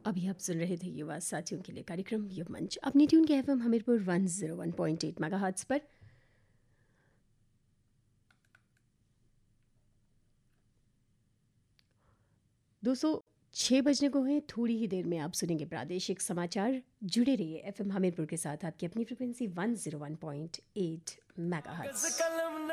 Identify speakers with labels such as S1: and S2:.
S1: अभी आप सुन रहे थे युवा साथियों के लिए कार्यक्रम युव मंच अपनी ट्यून के एफएम हमीरपुर 101.8 मेगाहर्ट्ज पर। दोस्तों 6 बजने को हैं, थोड़ी ही देर में आप सुनेंगे प्रादेशिक समाचार। जुड़े रहिए एफएम हमीरपुर के साथ, आपकी अपनी फ्रिक्वेंसी 101.8 मेगाहर्ट्ज।